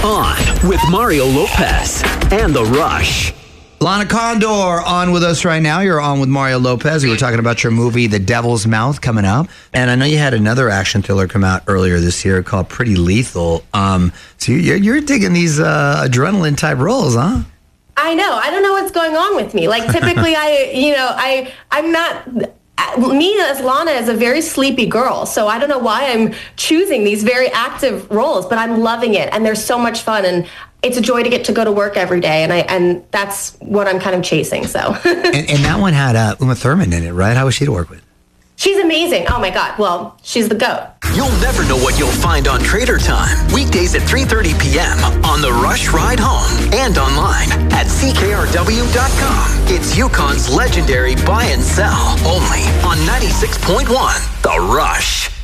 On with Mario Lopez and The Rush. Lana Condor on with us right now. You're on with Mario Lopez. We were talking about your movie, The Devil's Mouth, coming up. And I know you had another action thriller come out earlier this year called Pretty Lethal. So you're digging these adrenaline type roles, huh? I know. I don't know what's going on with me. Like, typically, I'm not... Me as Lana is a very sleepy girl, so I don't know why I'm choosing these very active roles, but I'm loving it, and they're so much fun, and it's a joy to get to go to work every day, and that's what I'm kind of chasing. So, and that one had Uma Thurman in it, right? How was she to work with? She's amazing. Oh my God. Well, she's the GOAT. You'll never know what you'll find on Trader Time. Weekdays at 3:30 p.m. on the Rush Ride Home and online at CKRW.com. It's Yukon's legendary buy and sell only on 96.1 The Rush.